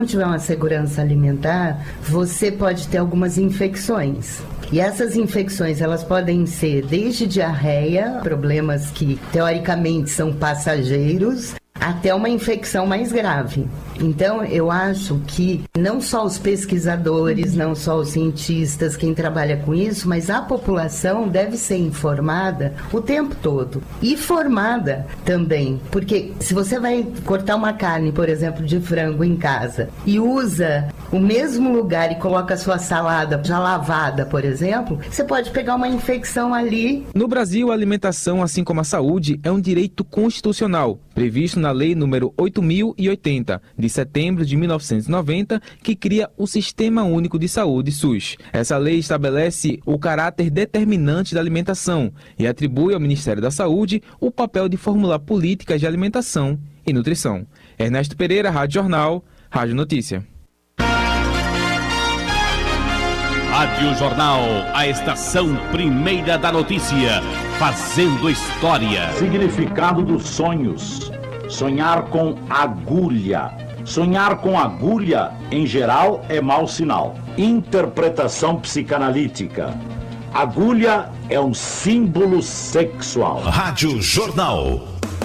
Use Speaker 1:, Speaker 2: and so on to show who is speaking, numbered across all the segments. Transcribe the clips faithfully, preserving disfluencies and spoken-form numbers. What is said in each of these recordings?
Speaker 1: não tiver uma segurança alimentar, você pode ter algumas infecções. E essas infecções, elas podem ser desde diarreia, problemas que teoricamente são passageiros, até uma infecção mais grave. Então, eu acho que não só os pesquisadores, não só os cientistas, quem trabalha com isso, mas a população deve ser informada o tempo todo. E formada também, porque se você vai cortar uma carne, por exemplo, de frango em casa, e usa o mesmo lugar e coloca a sua salada já lavada, por exemplo, você pode pegar uma infecção ali.
Speaker 2: No Brasil, a alimentação, assim como a saúde, é um direito constitucional, previsto na Lei número oito mil e oitenta, de setembro de mil novecentos e noventa, que cria o Sistema Único de Saúde, SUS. Essa lei estabelece o caráter determinante da alimentação e atribui ao Ministério da Saúde o papel de formular políticas de alimentação e nutrição. Ernesto Pereira, Rádio Jornal, Rádio Notícia.
Speaker 3: Rádio Jornal, a estação primeira da notícia, fazendo história.
Speaker 4: Significado dos sonhos. Sonhar com agulha. Sonhar com agulha, em geral, é mau sinal. Interpretação psicanalítica. Agulha é um símbolo sexual.
Speaker 5: Rádio Jornal.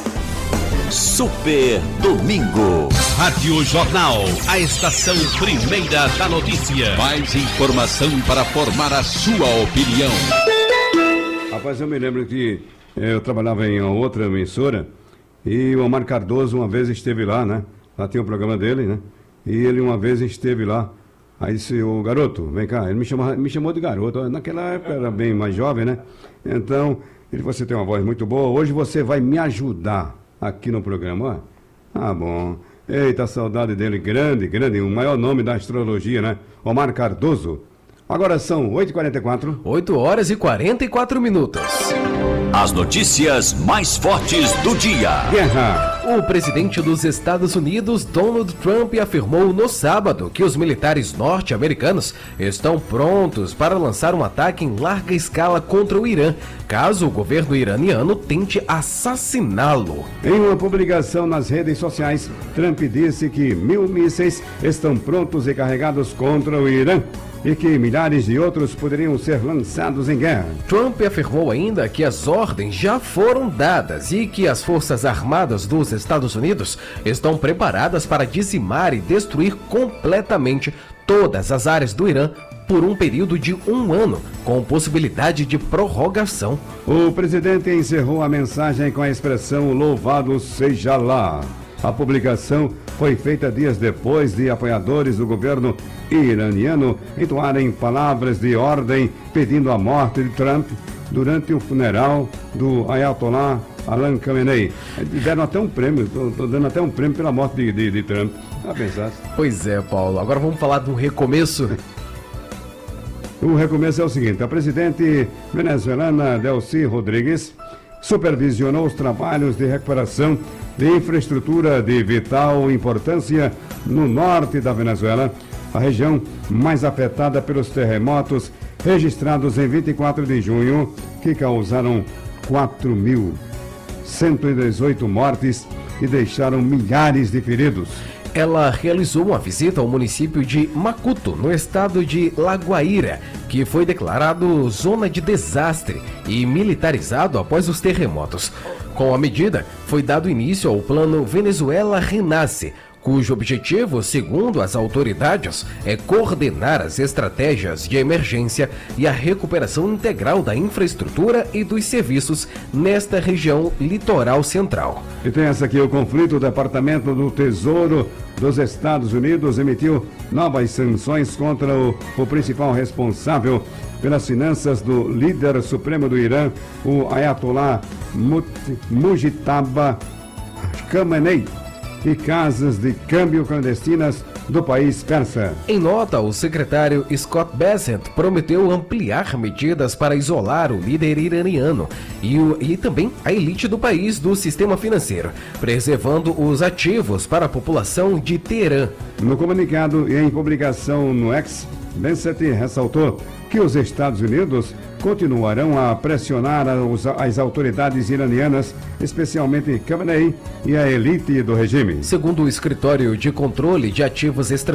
Speaker 5: Super Domingo.
Speaker 3: Rádio Jornal, a estação primeira da notícia.
Speaker 5: Mais informação para formar a sua opinião.
Speaker 6: Rapaz, eu me lembro que eu trabalhava em outra emissora e o Omar Cardoso uma vez esteve lá, né? Lá tinha o programa dele, né? E ele uma vez esteve lá. Aí disse, o garoto, vem cá. Ele me chamou, me chamou de garoto. Naquela época era bem mais jovem, né? Então, ele, você tem uma voz muito boa. Hoje você vai me ajudar aqui no programa. Ah, bom. Eita, saudade dele. Grande, grande. O maior nome da astrologia, né? Omar Cardoso. Agora são oito e quarenta e quatro.
Speaker 7: oito horas e quarenta e quatro minutos.
Speaker 5: As notícias mais fortes do dia.
Speaker 6: Guerra.
Speaker 7: O presidente dos Estados Unidos, Donald Trump, afirmou no sábado que os militares norte-americanos estão prontos para lançar um ataque em larga escala contra o Irã, caso o governo iraniano tente assassiná-lo.
Speaker 6: Em uma publicação nas redes sociais, Trump disse que mil mísseis estão prontos e carregados contra o Irã e que milhares de outros poderiam ser lançados em guerra.
Speaker 7: Trump afirmou ainda que as ordens já foram dadas e que as Forças Armadas dos Estados Unidos estão preparadas para dizimar e destruir completamente todas as áreas do Irã por um período de um ano, com possibilidade de prorrogação.
Speaker 6: O presidente encerrou a mensagem com a expressão "Louvado seja Allah". A publicação foi feita dias depois de apoiadores do governo iraniano entoarem palavras de ordem pedindo a morte de Trump durante o funeral do Ayatollah Ali Khamenei. Deram até um prêmio, estou dando até um prêmio pela morte de, de, de Trump. Ah, pensasse.
Speaker 7: Pois é, Paulo. Agora vamos falar do recomeço.
Speaker 6: O recomeço é o seguinte: a presidente venezuelana Delcy Rodrigues supervisionou os trabalhos de recuperação de infraestrutura de vital importância no norte da Venezuela, a região mais afetada pelos terremotos registrados em vinte e quatro de junho, que causaram quatro mil cento e dezoito mortes e deixaram milhares de feridos.
Speaker 7: Ela realizou uma visita ao município de Macuto, no estado de La Guaira, que foi declarado zona de desastre e militarizado após os terremotos. Com a medida, foi dado início ao plano Venezuela Renasce, cujo objetivo, segundo as autoridades, é coordenar as estratégias de emergência e a recuperação integral da infraestrutura e dos serviços nesta região litoral central.
Speaker 6: E tem essa aqui: o conflito. O Departamento do Tesouro dos Estados Unidos emitiu novas sanções contra o, o principal responsável pelas finanças do líder supremo do Irã, o Ayatollah Mujtaba Khamenei, e casas de câmbio clandestinas do país persa.
Speaker 7: Em nota, o secretário Scott Bessent prometeu ampliar medidas para isolar o líder iraniano e, o, e também a elite do país do sistema financeiro, preservando os ativos para a população de Teherã.
Speaker 6: No comunicado e em publicação no X, Bessent ressaltou que os Estados Unidos continuarão a pressionar as, as autoridades iranianas, especialmente Khamenei e a elite do regime.
Speaker 7: Segundo o Escritório de Controle de Ativos Estrangeiros,